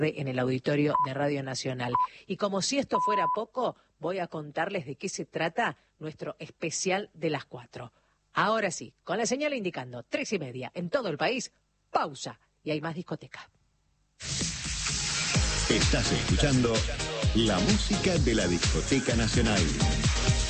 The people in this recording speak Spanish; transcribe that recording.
en el auditorio de Radio Nacional. Y como si esto fuera poco, voy a contarles de qué se trata nuestro especial de las 4. Ahora sí, con la señal indicando 3:30 en todo el país, pausa y hay más discoteca. Estás escuchando la música de la Discoteca Nacional.